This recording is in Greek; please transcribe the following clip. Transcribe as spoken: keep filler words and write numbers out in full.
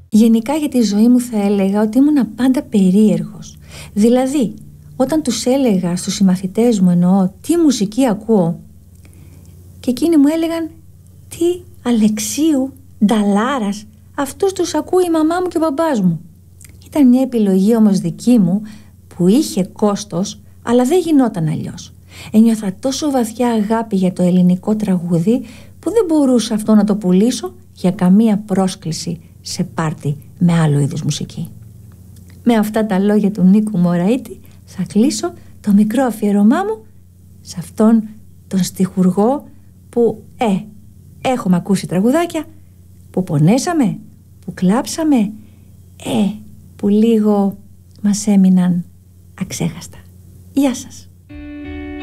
Γενικά για τη ζωή μου θα έλεγα ότι ήμουν πάντα περίεργος. Δηλαδή, όταν τους έλεγα στους συμμαθητές μου, εννοώ, τι μουσική ακούω, και εκείνοι μου έλεγαν, τι Αλεξίου, Νταλάρας, αυτούς τους ακούει η μαμά μου και ο μπαμπάς μου. Ήταν μια επιλογή όμως δική μου που είχε κόστος, αλλά δεν γινόταν αλλιώς. Ένιωθα τόσο βαθιά αγάπη για το ελληνικό τραγούδι που δεν μπορούσα αυτό να το πουλήσω για καμία πρόσκληση σε πάρτι με άλλο είδους μουσική. Με αυτά τα λόγια του Νίκου Μωραΐτη θα κλείσω το μικρό αφιερωμά μου σε αυτόν τον στιχουργό που ε, έχουμε ακούσει τραγουδάκια που πονέσαμε, που κλάψαμε, ε, που λίγο μας έμειναν αξέχαστα. Γεια σας.